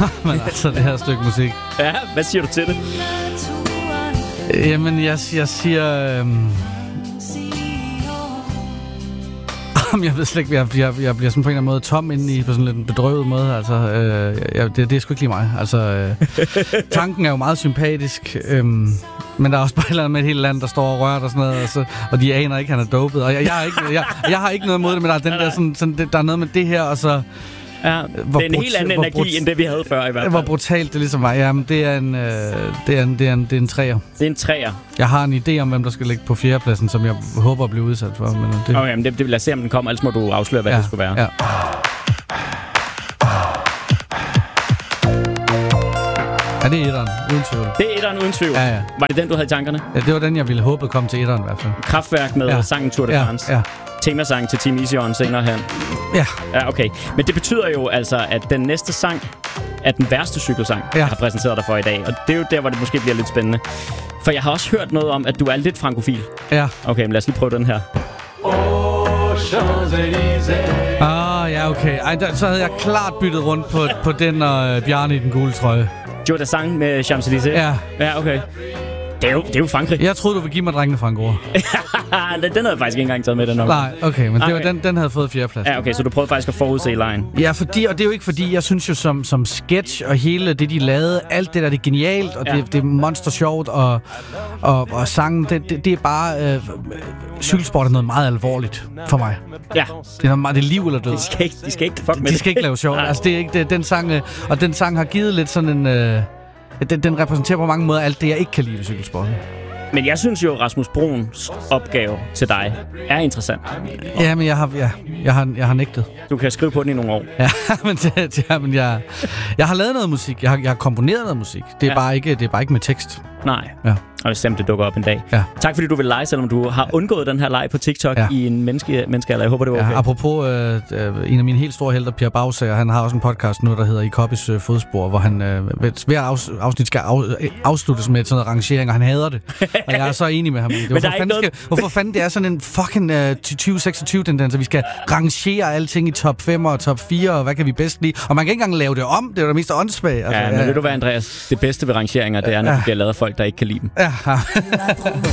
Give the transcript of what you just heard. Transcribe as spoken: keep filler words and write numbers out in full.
Men altså, det her stykke musik. Ja, hvad siger du til det? Jamen, jeg, jeg siger... Øhm... Jeg ved slet ikke, jeg, jeg, jeg bliver sådan på en eller anden måde tom indeni, på sådan lidt en bedrøvet måde. Altså, øh, jeg, det, det er sgu ikke lige mig. Altså, øh, tanken er jo meget sympatisk, øh, men der er også bare et eller andet med et helt land, der står og rører og sådan noget, og, så, og de aner ikke, han er dopet. Og jeg, jeg, har, ikke, jeg, jeg har ikke noget mod det, men der er, den der, sådan, sådan, der er noget med det her, og så... Ja, det er en helt anden energi, brut- end det vi havde før i hvert fald. Hvor brutalt det ligesom var. Jamen, det er en, øh, det er en, det er en, det er en træer. Det er en træer. Jeg har en idé om, hvem der skal ligge på fjerdepladsen, som jeg håber at blive udsat for. Men det... Okay, men det, det vil jeg se, om den kommer, ellers må du afsløre, hvad ja, det skulle være. Ja. Ja, det er etteren, uden tvivl. Det er etteren, uden tvivl? Ja, ja. Var det den, du havde i tankerne? Ja, det var den, jeg ville håbe kom til etteren i hvert fald. Kraftværk med ja. sangen Tour de France. Ja, ja. Temasang til Team Easy On senere her. Ja. Ja, okay. Men det betyder jo altså, at den næste sang er den værste cykelsang, ja. jeg har præsenteret dig for i dag. Og det er jo der, hvor det måske bliver lidt spændende. For jeg har også hørt noget om, at du er lidt frankofil. Ja. Okay, men lad os lige prøve den her. Ah, ja, okay. Ej, der, så havde jeg klart byttet rundt på, på den og øh, Bjarne i den gule trøje. Joe Dassin med Champs-Élysées? Ja. Ja, okay. Det er jo, det er jo Frankrig. Jeg troede, du ville give mig drengene fra Angora. den havde jeg faktisk ikke engang taget med, den nok. Nej, okay, men okay. Det var, den, den havde fået fjerdeplads. Ja, okay, så du prøvede faktisk at forudse lejen. Ja, fordi, og det er jo ikke fordi, jeg synes jo som, som sketch og hele det, de lavede, alt det der, det er genialt, og ja. det, det er monster sjovt, og, og, og sangen, det, det, det er bare, øh, cykelsport er noget meget alvorligt for mig. Ja. Det er, noget meget, det er liv eller død. De skal ikke, de skal ikke fuck med de skal ikke lave sjovt. Altså, det er ikke det, den sang, øh, og den sang har givet lidt sådan en... Øh, Den, den repræsenterer på mange måder alt det, jeg ikke kan lide ved cykelsporten. Men jeg synes jo, Rasmus Bruns opgave til dig er interessant. Ja, men jeg har, ja, jeg har, jeg har nægtet. Du kan skrive på den i nogle år. Ja, men, det, ja, men jeg, jeg har lavet noget musik. Jeg har, jeg har komponeret noget musik. Det er, ja. bare, ikke, det er bare ikke med tekst. Nej. Ja. Og det stemt, det dukker op en dag. Ja. Tak fordi du vil lege, selvom du har undgået den her leg på TikTok ja. i en menneske, menneskealder. Jeg håber, det var okay. Ja, apropos øh, øh, en af mine helt store helter, Pierre Baugsager, han har også en podcast nu, der hedder I Koppis øh, fodspor, hvor han øh, hver afs, afsnit skal af, afsluttes med sådan noget rangering, og han hader det. Og jeg er så enig med ham i det. Hvorfor, fanden, noget... skal, hvorfor fanden det er sådan en fucking øh, tyve seksogtyve-tendens, at vi skal rangere alting i top fem og top fire, og hvad kan vi bedst lide? Og man kan ikke engang lave det om, det er jo det mest åndssvage. Altså, ja, men øh, ved du hvad, Andreas? Det bedste ved rangeringer, det er, når ja. de bliver lavet af folk, der ikke kan lide dem. Ja.